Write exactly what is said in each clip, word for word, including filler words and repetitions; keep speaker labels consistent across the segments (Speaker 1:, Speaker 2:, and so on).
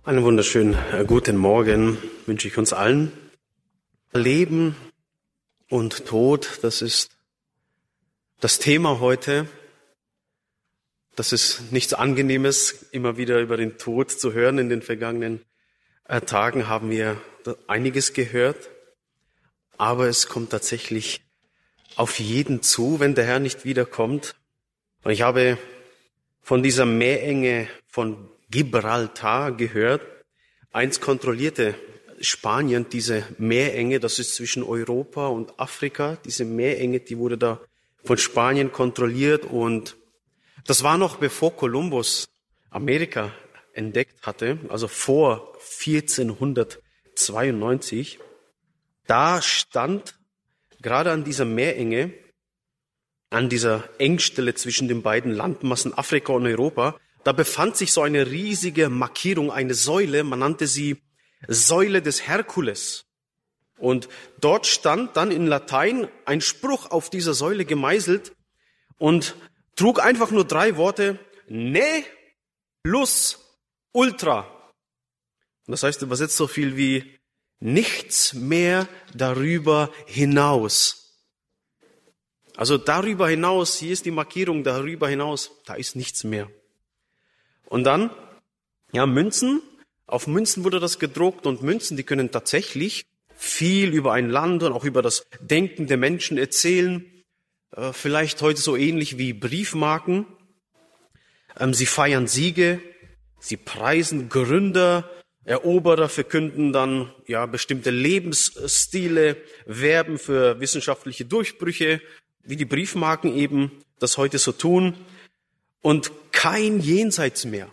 Speaker 1: Einen wunderschönen äh, guten Morgen wünsche ich uns allen. Leben und Tod, das ist das Thema heute. Das ist nichts Angenehmes, immer wieder über den Tod zu hören. In den vergangenen äh, Tagen haben wir einiges gehört. Aber es kommt tatsächlich auf jeden zu, wenn der Herr nicht wiederkommt. Und ich habe von dieser Meerenge von Gibraltar gehört. Einst kontrollierte Spanien diese Meerenge, das ist zwischen Europa und Afrika. Diese Meerenge, die wurde da von Spanien kontrolliert und das war noch bevor Kolumbus Amerika entdeckt hatte, also vor vierzehnhundertzweiundneunzig. Da stand gerade an dieser Meerenge, an dieser Engstelle zwischen den beiden Landmassen Afrika und Europa, da befand sich so eine riesige Markierung, eine Säule, man nannte sie Säule des Herkules. Und dort stand dann in Latein ein Spruch auf dieser Säule gemeißelt und trug einfach nur drei Worte, ne plus ultra. Und das heißt übersetzt so viel wie nichts mehr darüber hinaus. Also darüber hinaus, hier ist die Markierung, darüber hinaus, da ist nichts mehr. Und dann, ja, Münzen, auf Münzen wurde das gedruckt und Münzen, die können tatsächlich viel über ein Land und auch über das Denken der Menschen erzählen. Äh, vielleicht heute so ähnlich wie Briefmarken. Ähm, sie feiern Siege, sie preisen Gründer, Eroberer, verkünden dann ja bestimmte Lebensstile, werben für wissenschaftliche Durchbrüche, wie die Briefmarken eben das heute so tun. Und kein Jenseits mehr.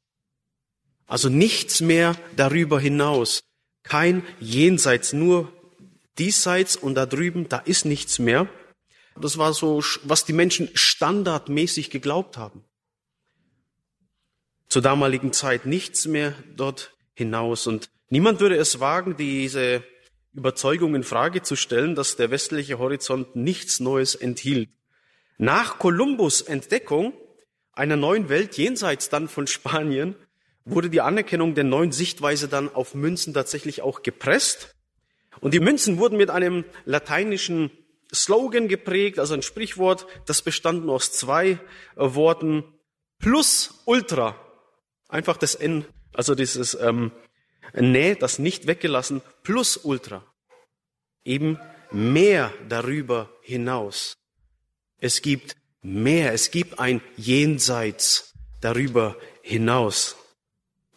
Speaker 1: Also nichts mehr darüber hinaus. Kein Jenseits, nur diesseits und da drüben, da ist nichts mehr. Das war so, was die Menschen standardmäßig geglaubt haben. Zur damaligen Zeit nichts mehr dort hinaus. Und niemand würde es wagen, diese Überzeugung in Frage zu stellen, dass der westliche Horizont nichts Neues enthielt. Nach Kolumbus' Entdeckung einer neuen Welt jenseits dann von Spanien wurde die Anerkennung der neuen Sichtweise dann auf Münzen tatsächlich auch gepresst. Und die Münzen wurden mit einem lateinischen Slogan geprägt, also ein Sprichwort, das bestand nur aus zwei äh, Worten, plus ultra. Einfach das N, also dieses ähm, Ne, das nicht weggelassen, plus ultra. Eben mehr darüber hinaus. Es gibt mehr, es gibt ein Jenseits darüber hinaus.